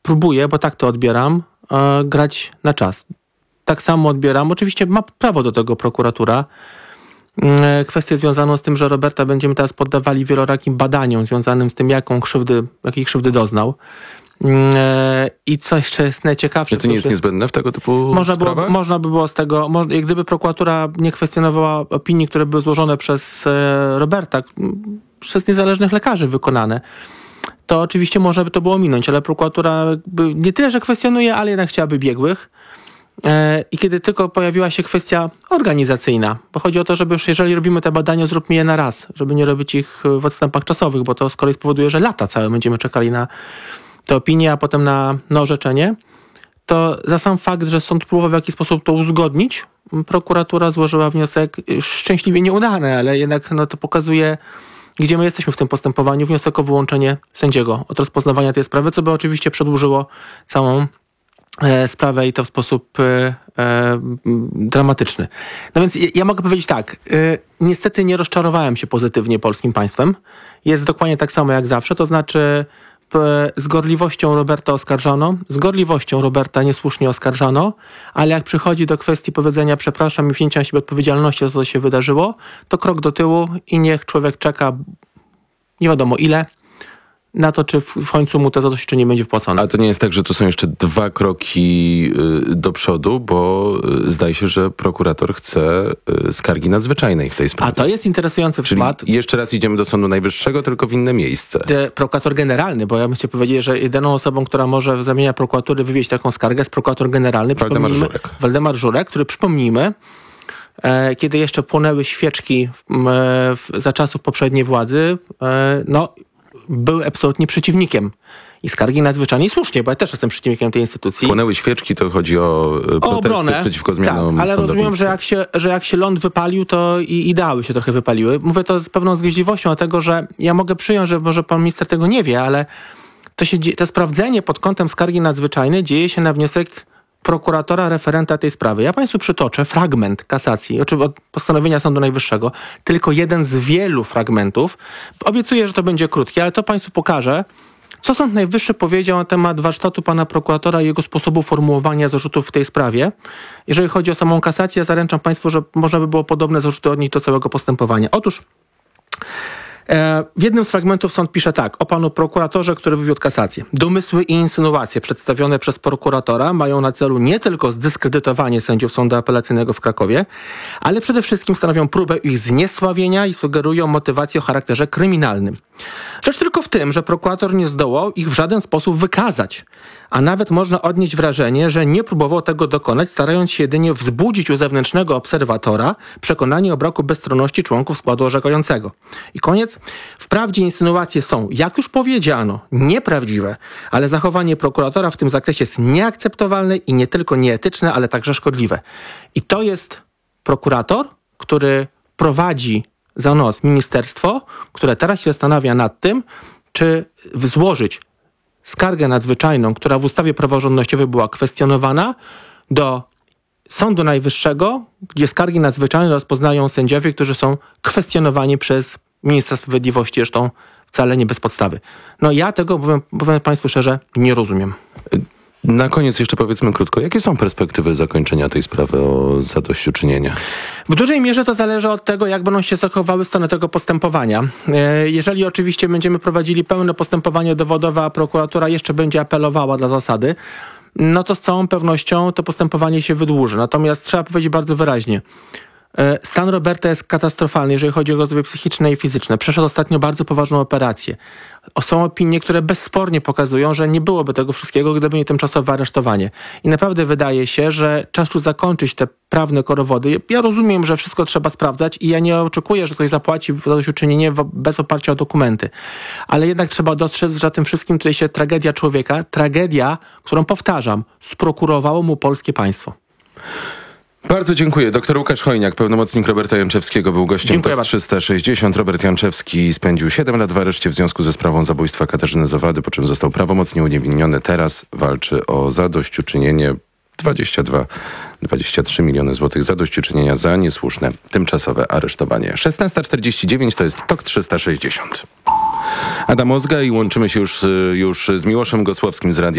próbuje, bo tak to odbieram, grać na czas. Tak samo odbieram. Oczywiście ma prawo do tego prokuratura. Kwestię związaną z tym, że Roberta będziemy teraz poddawali wielorakim badaniom związanym z tym, jakiej krzywdy doznał. I co jeszcze jest najciekawsze... To nie jest niezbędne w tego typu sprawach? Można by było z tego... Jak gdyby prokuratura nie kwestionowała opinii, które były złożone przez Roberta, przez niezależnych lekarzy wykonane, to oczywiście można by to było minąć, ale prokuratura nie tyle, że kwestionuje, ale jednak chciałaby biegłych. I kiedy tylko pojawiła się kwestia organizacyjna, bo chodzi o to, żeby już jeżeli robimy te badania, zróbmy je na raz, żeby nie robić ich w odstępach czasowych, bo to z kolei spowoduje, że lata całe będziemy czekali na te opinie, a potem na orzeczenie, to za sam fakt, że sąd próbował w jakiś sposób to uzgodnić, prokuratura złożyła wniosek, szczęśliwie nieudany, ale jednak to pokazuje, gdzie my jesteśmy w tym postępowaniu, wniosek o wyłączenie sędziego od rozpoznawania tej sprawy, co by oczywiście przedłużyło całą sprawę i to w sposób dramatyczny. No więc ja mogę powiedzieć tak, niestety nie rozczarowałem się pozytywnie polskim państwem. Jest dokładnie tak samo jak zawsze, to znaczy z gorliwością Roberta oskarżano, z gorliwością Roberta niesłusznie oskarżano, ale jak przychodzi do kwestii powiedzenia przepraszam i wzięcia na siebie odpowiedzialności za to, co się wydarzyło, to krok do tyłu i niech człowiek czeka nie wiadomo ile, na to, czy w końcu mu to zadośćuczynienie będzie wpłacone. A to nie jest tak, że tu są jeszcze 2 kroki do przodu, bo zdaje się, że prokurator chce skargi nadzwyczajnej w tej sprawie. A to jest interesujący przykład. Jeszcze raz idziemy do Sądu Najwyższego, tylko w inne miejsce. Prokurator generalny, bo ja bym chciał powiedzieć, że jedyną osobą, która może w zamieniu prokuratury wywieźć taką skargę, jest prokurator generalny. Waldemar Żurek, który, przypomnijmy, kiedy jeszcze płonęły świeczki za czasów poprzedniej władzy, był absolutnie przeciwnikiem i skargi nadzwyczajnej, słusznie, bo ja też jestem przeciwnikiem tej instytucji. Płonęły świeczki, to chodzi o protesty obronę przeciwko zmianom. Tak, ale rozumiem, że jak się ląd wypalił, to i ideały się trochę wypaliły. Mówię to z pewną zgryźliwością, dlatego że ja mogę przyjąć, że może pan minister tego nie wie, ale to sprawdzenie pod kątem skargi nadzwyczajnej dzieje się na wniosek prokuratora referenta tej sprawy. Ja państwu przytoczę fragment kasacji, od postanowienia Sądu Najwyższego, tylko jeden z wielu fragmentów. Obiecuję, że to będzie krótkie, ale to państwu pokażę, co Sąd Najwyższy powiedział na temat warsztatu pana prokuratora i jego sposobu formułowania zarzutów w tej sprawie. Jeżeli chodzi o samą kasację, zaręczam państwu, że można by było podobne zarzuty odnieść do całego postępowania. Otóż w jednym z fragmentów sąd pisze tak, o panu prokuratorze, który wywiódł kasację. Domysły i insynuacje przedstawione przez prokuratora mają na celu nie tylko zdyskredytowanie sędziów Sądu Apelacyjnego w Krakowie, ale przede wszystkim stanowią próbę ich zniesławienia i sugerują motywację o charakterze kryminalnym. Rzecz tylko w tym, że prokurator nie zdołał ich w żaden sposób wykazać, a nawet można odnieść wrażenie, że nie próbował tego dokonać, starając się jedynie wzbudzić u zewnętrznego obserwatora przekonanie o braku bezstronności członków składu orzekającego. I koniec. Wprawdzie insynuacje są, jak już powiedziano, nieprawdziwe, ale zachowanie prokuratora w tym zakresie jest nieakceptowalne i nie tylko nieetyczne, ale także szkodliwe. I to jest prokurator, który prowadzi za nos ministerstwo, które teraz się zastanawia nad tym, czy złożyć skargę nadzwyczajną, która w ustawie praworządnościowej była kwestionowana, do Sądu Najwyższego, gdzie skargi nadzwyczajne rozpoznają sędziowie, którzy są kwestionowani przez ministra sprawiedliwości, zresztą wcale nie bez podstawy. Ja tego, powiem państwu szczerze, nie rozumiem. Na koniec jeszcze powiedzmy krótko, jakie są perspektywy zakończenia tej sprawy o zadośćuczynienie? W dużej mierze to zależy od tego, jak będą się zachowały strony tego postępowania. Jeżeli oczywiście będziemy prowadzili pełne postępowanie dowodowe, a prokuratura jeszcze będzie apelowała dla zasady, to z całą pewnością to postępowanie się wydłuży. Natomiast trzeba powiedzieć bardzo wyraźnie, stan Roberta jest katastrofalny, jeżeli chodzi o jego zdrowie psychiczne i fizyczne. Przeszedł ostatnio bardzo poważną operację. Są opinie, które bezspornie pokazują, że nie byłoby tego wszystkiego, gdyby nie tymczasowe aresztowanie. I naprawdę wydaje się, że czas już zakończyć te prawne korowody. Ja rozumiem, że wszystko trzeba sprawdzać i ja nie oczekuję, że ktoś zapłaci zadośćuczynienie bez oparcia o dokumenty. Ale jednak trzeba dostrzec, że za tym wszystkim tutaj się tragedia człowieka, tragedia, którą powtarzam, sprokurowało mu polskie państwo. Bardzo dziękuję. Dr Łukasz Chojniak, pełnomocnik Roberta Janczewskiego, był gościem TOK 360. Robert Janczewski spędził 7 lat w areszcie w związku ze sprawą zabójstwa Katarzyny Zowady, po czym został prawomocnie uniewinniony. Teraz walczy o zadośćuczynienie 23 miliony złotych zadośćuczynienia za niesłuszne tymczasowe aresztowanie. 16:49 to jest TOK 360. Adam Ozga i łączymy się już z Miłoszem Gosłowskim z Radia